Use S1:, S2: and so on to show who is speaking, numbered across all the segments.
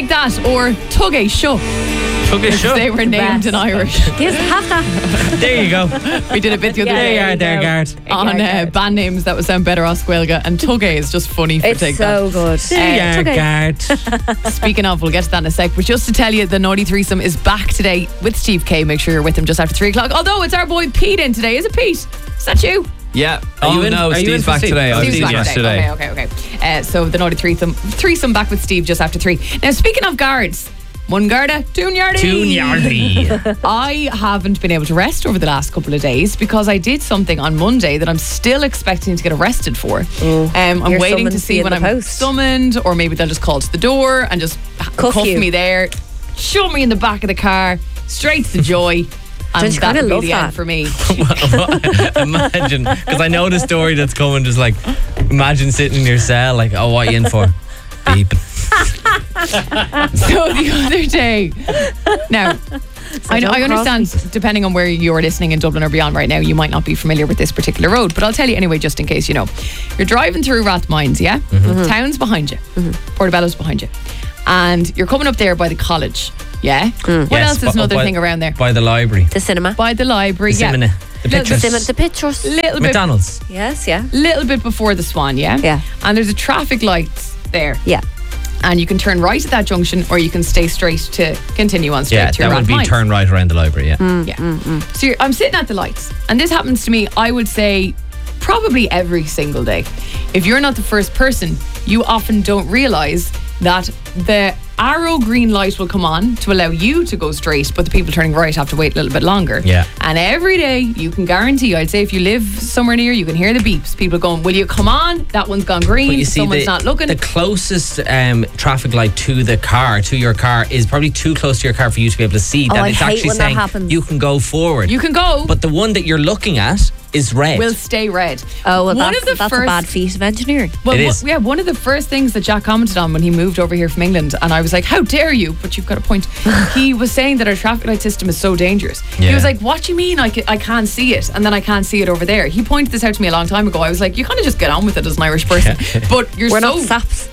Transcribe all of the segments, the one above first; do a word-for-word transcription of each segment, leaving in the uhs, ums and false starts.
S1: like that, or Tuggy Shuck.
S2: Tuggy Shuck.
S1: They were named in Irish.
S3: Yes, haha.
S2: There you go.
S1: We did a bit the other
S3: Yeah,
S1: day.
S2: There you are, there, guard.
S1: On uh, band names that would sound better Oscuelga, and Tuggy is just funny for
S3: It's
S1: take
S3: so
S1: that.
S3: good.
S2: There you are,
S3: Tuggy.
S2: guard.
S1: Speaking of, we'll get to that in a sec, but just to tell you, the Naughty Threesome is back today with Steve K. Make sure you're with him just after three o'clock. Although it's our boy Pete in today. Is it Pete? Is that you?
S4: Yeah.
S2: Are
S4: oh
S2: you in-
S4: no,
S2: are you in
S4: Steve's
S2: for
S4: back
S2: Steve?
S4: today. I'm
S1: Steve's
S4: Steve
S1: back
S4: yesterday.
S1: today. Okay, okay, okay. Uh, so the Naughty Threesome, threesome back with Steve just after three. Now, speaking of guards, one Garda, two Yardy.
S2: Two Yardy.
S1: I haven't been able to rest over the last couple of days because I did something on Monday that I'm still expecting to get arrested for. Um, I'm
S3: You're
S1: waiting to
S3: summoned
S1: see
S3: in
S1: when
S3: the
S1: I'm
S3: post.
S1: summoned, or maybe they'll just call to the door and just
S3: Cuff
S1: cuff
S3: you.
S1: me there, shove me in the back of the car, straight to Joy. And
S3: Don't you kinda
S1: that'll
S3: love
S1: be the
S3: that?
S1: end for me.
S2: Imagine, because I know the story that's coming. Just like, imagine sitting in your cell, like, oh, what are you in for? Beeping.
S1: So the other day, now I know
S3: don't
S1: I
S3: cross
S1: understand. Depending on where you're listening in Dublin or beyond right now, you might not be familiar with this particular road, but I'll tell you anyway, just in case you know. You're driving through Rathmines, yeah.
S3: Mm-hmm.
S1: Town's behind you, Portobello's behind you, and you're coming up there by the college. Yeah. What
S2: Yes,
S1: else is
S2: but-
S1: another
S2: by-
S1: thing around there?
S2: By the library.
S3: The cinema.
S1: By the library.
S2: The
S1: yeah.
S2: cinema. The
S1: Little
S2: pictures.
S1: bit-
S3: Cinema. The pictures.
S1: Little bit.
S2: McDonald's.
S3: Yes, yeah.
S1: Little bit before the Swan. Yeah.
S3: Yeah.
S1: And there's a traffic light there.
S3: Yeah.
S1: And you can turn right at that junction, or you can stay straight to continue on straight
S2: Yeah,
S1: through
S2: that would be
S1: Rathmines.
S2: turn right around the library, yeah.
S3: Mm.
S1: Yeah. So you're, I'm sitting at the lights, and this happens to me, I would say, probably every single day. If you're not the first person, you often don't realise that the arrow green light will come on to allow you to go straight, but the people turning right have to wait a little bit longer.
S2: Yeah.
S1: And every day, you can guarantee, I'd say if you live somewhere near, you can hear the beeps. People going, will you come on? That one's gone green.
S2: But you see,
S1: Someone's
S2: the,
S1: not looking.
S2: the closest um, traffic light to the car, to your car, is probably too close to your car for you to be able to see.
S3: Oh,
S2: that
S3: I
S2: it's
S3: hate
S2: actually
S3: when that
S2: saying
S3: happens.
S2: you can go forward.
S1: you can go,
S2: but the one that you're looking at is red.
S1: will stay red.
S3: Oh, well,
S1: One
S3: that's,
S1: of the
S3: that's
S1: first
S3: a bad feat of engineering.
S1: Well,
S2: It
S1: wha-
S2: is.
S1: yeah, one of the first things that Jack commented on when he moved over here from England, and I was like, how dare you? But you've got a point. He was saying that our traffic light system is so dangerous. He
S2: Yeah.
S1: was like, what do you mean I, ca- I can't see it? And then I can't see it over there. He pointed this out to me a long time ago. I was like, you kind of just get on with it as an Irish person. But you're
S3: We're
S1: so...
S3: not saps.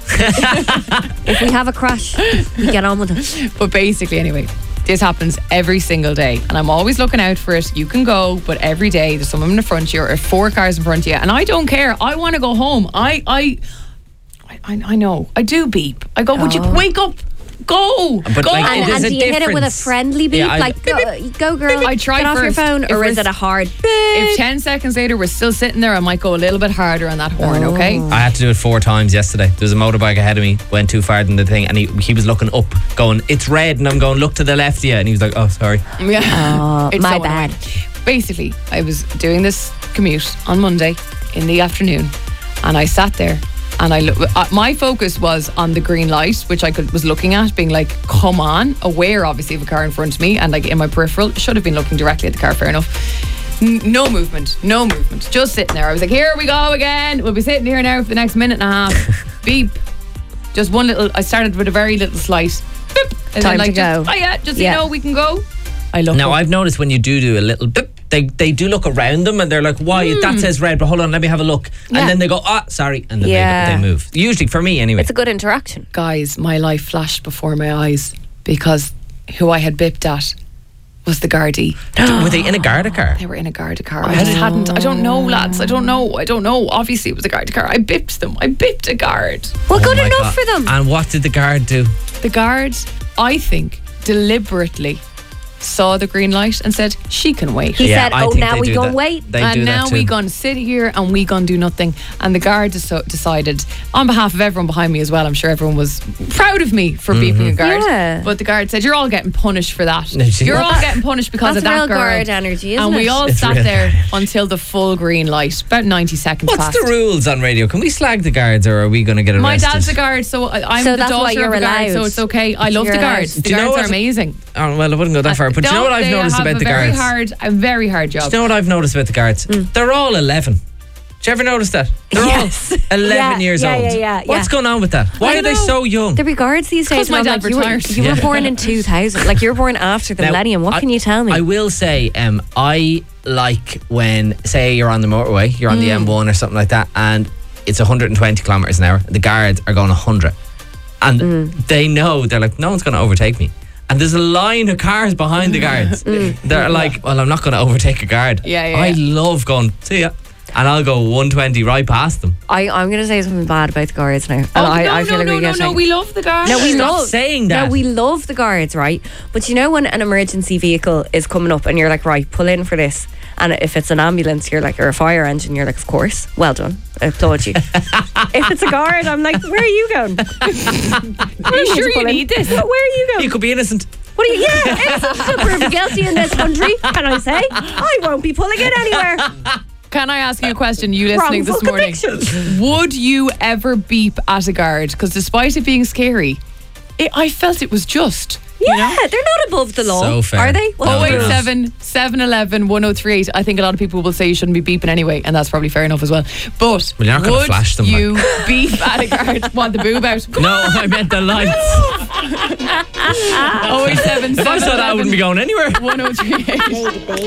S3: If we have a crash, we get on with it.
S1: But basically, anyway, this happens every single day, and I'm always looking out for it. You can go, but every day there's someone in front of you or four cars in front of you, and I don't care. I want to go home. I, I, I, I know. I do beep. I go, would you wake up? Go,
S2: But
S1: go.
S2: like,
S3: And,
S2: There's
S3: and
S2: a
S3: do you hit it with a
S2: difference.
S3: friendly beep?
S2: Yeah, I-
S3: like, go, go girl,
S1: I tried
S3: get off your
S1: first.
S3: phone?
S1: If
S3: Or
S1: we're-
S3: is it a hard beep?
S1: If ten seconds later we're still sitting there, I might go a little bit harder on that horn, okay?
S2: I had to do it four times yesterday. There was a motorbike ahead of me, went too far than the thing, and he, he was looking up, going, it's red, and I'm going, look to the left, yeah. And he was like, oh, sorry.
S1: Yeah.
S3: Oh,
S1: It's
S3: my
S1: so
S3: bad.
S1: annoying. Basically, I was doing this commute on Monday in the afternoon, and I sat there, and I look, uh, my focus was on the green light, which I could was looking at, being like, come on, aware obviously of a car in front of me, and like in my peripheral, should have been looking directly at the car, fair enough. N- no movement, no movement, just sitting there. I was like, here we go again. We'll be sitting here now for the next minute and a half. Beep. Just one little, I started with a very little slight. Beep. And
S3: Time
S1: then like,
S3: to go.
S1: Just, oh yeah, just
S3: Yeah.
S1: you know, we can go. I look
S2: Now,
S1: up.
S2: I've noticed when you do do a little bit, they, they do look around them and they're like, why? That says red, but hold on, let me have a look. And
S1: Yeah.
S2: then they go, ah, sorry. And then
S3: Yeah.
S2: they, they move. Usually, for me anyway.
S3: It's a good interaction.
S1: Guys, my life flashed before my eyes because who I had bipped at was the Gardaí.
S2: Were they in a Garda car?
S1: They were in a Garda car. I just hadn't. I don't know, lads. I don't know. I don't know. Obviously, it was a Garda car. I bipped them. I bipped a guard.
S3: Well,
S2: Oh
S3: good
S2: my
S3: enough
S2: God.
S3: for them.
S2: And what did the guard do?
S1: The guard, I think, deliberately saw the green light and said, she can wait.
S3: He
S2: Yeah,
S3: said,
S2: I
S3: oh,
S2: think
S3: now
S2: they
S3: we
S2: do
S3: gonna
S2: that.
S3: wait.
S2: They
S1: and
S2: do
S1: now
S2: that
S1: we
S2: too.
S1: gonna sit here and we gonna do nothing. And the guard des- decided, on behalf of everyone behind me as well, I'm sure everyone was proud of me for beeping a guard.
S3: Yeah.
S1: But the guard said, you're all getting punished for that.
S2: No, she-
S1: You're
S2: Well,
S1: all
S3: that-
S1: getting punished because
S3: That's
S1: of that
S3: real
S1: girl.
S3: guard energy, isn't
S1: and we
S3: it?
S1: all
S2: It's
S1: sat
S2: real
S1: there
S2: guard.
S1: until the full green light, about ninety seconds
S2: What's
S1: past.
S2: the rules on radio? Can we slag the guards or are we going to get arrested?
S1: My dad's a guard, so I- I'm
S3: So
S1: the
S3: that's why
S1: daughter
S3: you're
S1: of a guard, so
S3: allowed.
S1: it's okay. I love
S3: You're
S1: the
S3: allowed.
S1: guards. The
S2: Do you know
S1: guards are
S2: what-
S1: amazing.
S2: Oh, well, I wouldn't go that far. But do you know
S1: Don't
S2: what I've
S1: they
S2: noticed
S1: have
S2: about
S1: a
S2: the
S1: very
S2: guards?
S1: hard, a very hard job.
S2: Do you know what I've noticed about the guards? They're all eleven. Did you ever notice that? They're
S3: Yes.
S2: all eleven
S3: Yeah,
S2: years
S3: yeah,
S2: old.
S3: yeah, yeah,
S2: What's
S3: yeah.
S2: going on with that? Why
S1: I
S2: are they
S1: know.
S2: so young?
S3: The regards these days.
S1: Because my
S3: and I'm
S1: dad
S3: like, you were,
S1: retired.
S3: you were
S2: Yeah.
S3: born in two thousand. Like, you're born after the
S2: Now,
S3: millennium. What
S2: I-
S3: can you tell me?
S2: I will say, um, I like when, say, you're on the motorway, you're on the
S3: Mm.
S2: M one or something like that, and it's one hundred twenty kilometres an hour. The guards are going one hundred. and
S3: Mm.
S2: they know, they're like, no one's going to overtake me. And there's a line of cars behind the guards.
S3: Mm.
S2: They're like, well, I'm not going to overtake a guard.
S1: Yeah, yeah,
S2: I
S1: yeah.
S2: love going, see ya. And I'll go one twenty right past them.
S3: I, I'm going to say something bad about the guards now. And
S1: Oh,
S3: I,
S1: no,
S3: I feel
S1: no,
S3: like
S1: no,
S3: we're
S1: no,
S3: getting-
S1: no. We love the guards.
S3: No, we
S2: Stop
S3: love
S2: saying that.
S3: No, we love the guards, right? But you know when an emergency vehicle is coming up and you're like, right, pull in for this. And if it's an ambulance, you're like, or a fire engine, you're like, of course, well done, I applaud you. If it's a guard, I'm like, where are you going?
S1: Are you sure you need this?
S3: Where are you going?
S2: You could be innocent.
S3: What are you? Yeah, innocent until proven guilty in this country. Can I say? I won't be pulling it anywhere.
S1: Can I ask you a question? You listening
S3: Wrongful
S1: this morning?
S3: conviction.
S1: Would you ever beep at a guard? Because despite it being scary, it, I felt it was just.
S3: Yeah, they're not above the law.
S2: So fair.
S3: Are they? What
S2: No,
S1: oh
S3: are
S2: they're
S1: eight
S3: they?
S2: not.
S1: seven, seven one one, one oh three eight. I think a lot of people will say you shouldn't be beeping anyway, and that's probably fair enough as well. But
S2: Well, you're not gonna
S1: would
S2: flash them,
S1: you beep at a guard? Want the boob out?
S2: No, I meant the lights.
S1: oh eight seven,
S2: If I saw that, I wouldn't be going anywhere.
S1: one oh three eight.